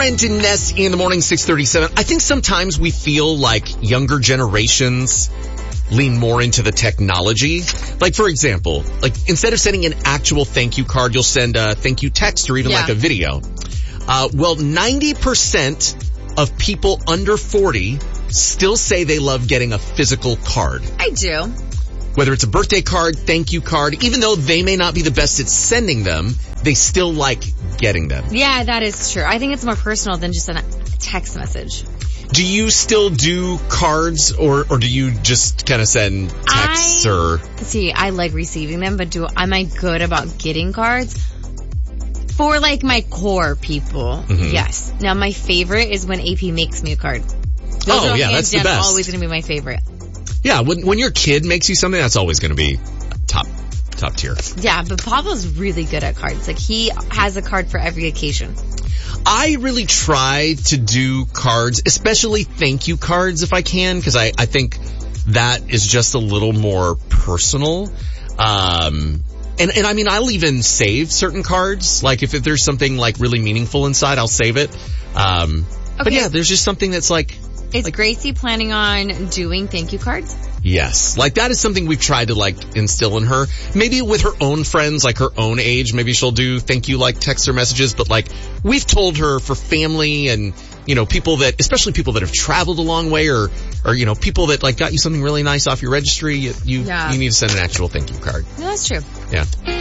Brent and Ness in the morning, 6:37. I think sometimes we feel like younger generations lean more into the technology. Like, for example, like instead of sending an actual thank you card, you'll send a thank you text or even like a video. Well, 90% of people under 40 still say they love getting a physical card. I do. Whether it's a birthday card, thank you card, even though they may not be the best at sending them, they still like getting them. Yeah, that is true. I think it's more personal than just a text message. Do you still do cards or do you just kind of send texts See, I like receiving them, but am I good about getting cards? For like my core people, yes. Now my favorite is when AP makes me a card. Those that's the best. Always going to be my favorite. Yeah, when your kid makes you something, that's always going to be top tier. Yeah, but Pablo's really good at cards. Like he has a card for every occasion. I really try to do cards, especially thank you cards if I can, because I think that is just a little more personal. And I mean, I'll even save certain cards. Like if there's something like really meaningful inside, I'll save it. But yeah, there's just something that's like... Is Gracie planning on doing thank you cards? Yes. Like that is something we've tried to like instill in her. Maybe with her own friends, like her own age, maybe she'll do thank you like texts or messages. But like we've told her for family and, you know, people that, especially people that have traveled a long way or, you know, people that like got you something really nice off your registry, you need to send an actual thank you card. No, that's true. Yeah.